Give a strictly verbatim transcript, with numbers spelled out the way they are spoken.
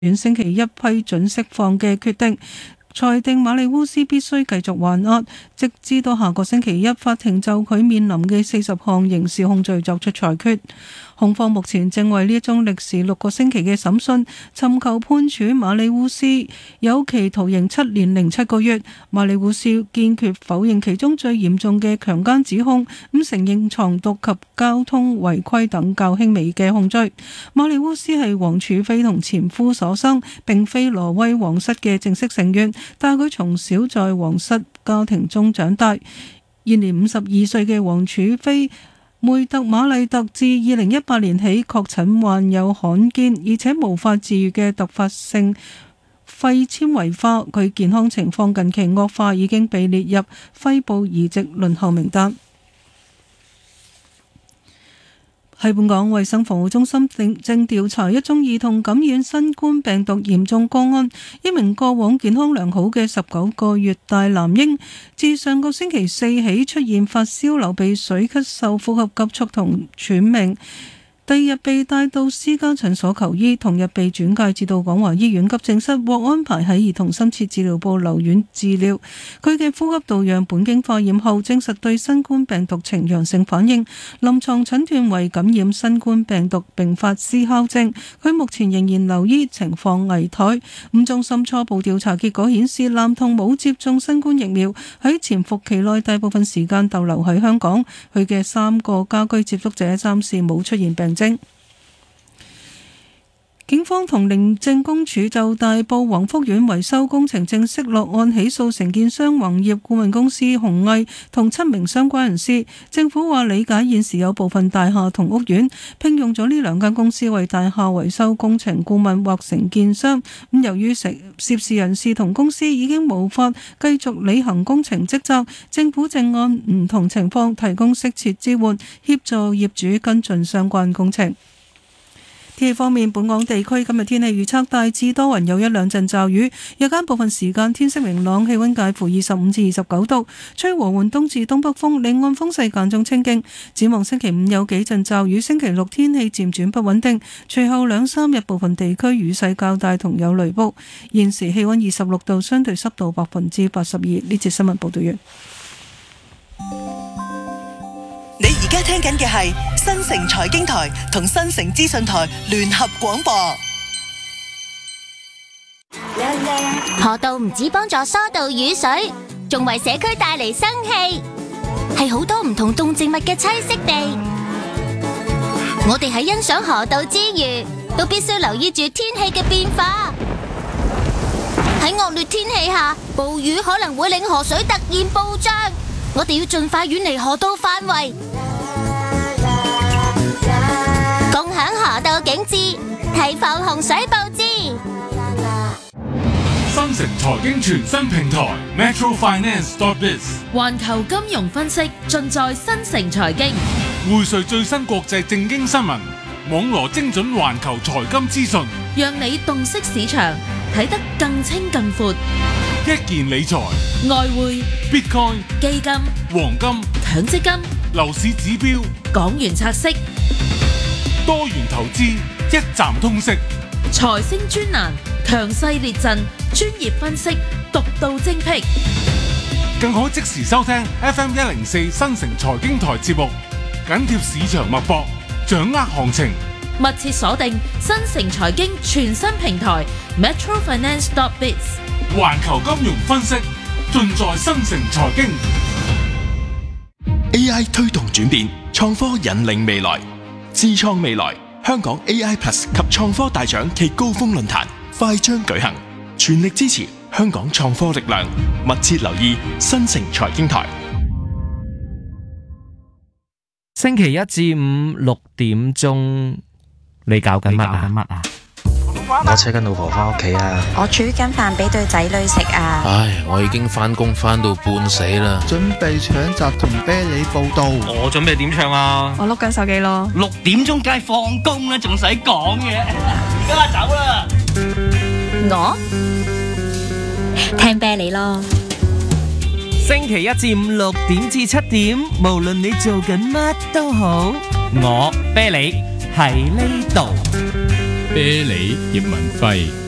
院星期一批准釋放嘅決定，裁定馬利烏斯必須繼續還押，直至到下個星期一，法庭就佢面臨嘅四十項刑事控罪作出裁決。控方目前正為呢一宗歷時六個星期嘅審訊，尋求判處馬利烏斯有期徒刑七年零七個月。馬利烏斯堅決否認其中最嚴重嘅強姦指控，咁承認藏毒及交通違規等較輕微嘅控罪。馬利烏斯係王儲妃同前夫所生，並非挪威皇室嘅正式成員，但佢從小在皇室家庭中長大。現年五十二歲嘅王儲妃梅特瑪麗特自二零一八年起確診患有罕見而且無法治癒嘅突發性肺纖維化，佢健康情況近期惡化，已經被列入肺部移植輪候名單。喺本港衛生防護中心正調查一宗兒童感染新冠病毒嚴重個案，一名過往健康良好嘅十九個月大男嬰，自上個星期四起出現發燒、流鼻水、咳嗽、呼吸急促同喘鳴。第二日被帶到私家診所求醫，同日被轉介至到廣華醫院急症室，獲安排喺兒童深切治療部留院治療。佢嘅呼吸道樣本經化驗後證實對新冠病毒呈陽性反應，臨床診斷為感染新冠病毒並發思考症。佢目前仍然留醫，情況危殆。五中心初步調查結果顯示，男童冇接種新冠疫苗，喺潛伏期內大部分時間逗留喺香港。佢嘅三個家居接觸者暫時冇出現病徵。警方同廉政公署就大埔宏福苑維修工程正式落案起訴承建商宏業顧問公司鴻毅同七名相關人士。政府話理解現時有部分大廈同屋苑聘用咗呢兩間公司為大廈維修工程顧問或承建商，咁由於涉事人士同公司已經無法繼續履行工程職責，政府正按唔同情況提供適切支援，協助業主跟進相關工程。天氣方面，本港地區今日天氣預測大致多雲，有一兩陣驟雨，日間部分時間天色明朗，氣溫介乎二十五至二十九度，吹和緩東至東北風，離岸風勢間中清勁。展望星期五有幾陣驟雨，星期六天氣漸轉不穩定，隨後兩三日部分地區雨勢較大同有雷暴。現時氣溫二十六度，相對濕度百分之八十二。呢節新聞報道完。 你而家聽緊嘅係新城財經台同新城資訊台聯合廣播。 河道唔止幫助疏導雨水，仲為社區帶嚟生氣，係好多唔同動植物嘅棲息地。我哋喺欣賞河道之餘，都必須留意住天氣嘅變化。喺惡劣天氣下，暴雨可能會令河水突然暴漲，我哋要盡快遠離河道範圍，共享河道景緻，提防洪水暴至。 新城財經全新平台 Metro Finance dot biz， 環球金融分析盡在新城財經， 匯萃最新國際政經新聞，網羅精準環球財金資訊， 讓你洞悉市場，睇得更清更闊。 一件理財、 外匯、 Bitcoin、 基金、 黃金、 強積金、 樓市指標、 港元拆息、 多元投資，一站通識。 財星專欄，強勢列陣，專業分析，獨到精闢， 更可即時收聽 F M 一零四新城財經台節目，緊貼市場脈搏，掌握行情。 密切鎖定新城財經全新平台 Metro Finance dot biz， 環球金融分析盡在新城財經。 A I 推動轉變，創科引領未來，智創未來。香港 A I Plus 及創科大獎暨高峰論壇快將舉行，全力支持香港創科力量，密切留意新城財經台。 星期一至五六點鐘，你搞緊乜啊？ 我車緊老婆翻屋企啊！ 我煮緊飯俾對仔女食啊！ 唉，我已經翻工翻到半死啦！ 準備搶閘同啤梨報到。 我準備點唱啊？ 我碌緊手機咯。 六點鐘梗係放工啦，仲使講嘅？而家走啦！ 我聽啤梨咯。 星期一至五六點至七點，無論你做緊乜都好，我啤梨喺呢度。 啤梨葉文輝。